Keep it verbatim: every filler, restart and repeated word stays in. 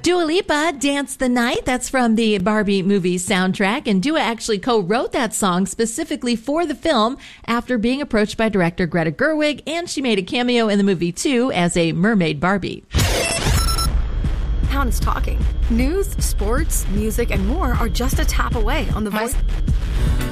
Dua Lipa, Dance the Night. That's from the Barbie movie soundtrack. And Dua actually co-wrote that song specifically for the film after being approached by director Greta Gerwig. And she made a cameo in the movie, too, as a mermaid Barbie. Town is talking. News, sports, music, and more are just a tap away on the voice.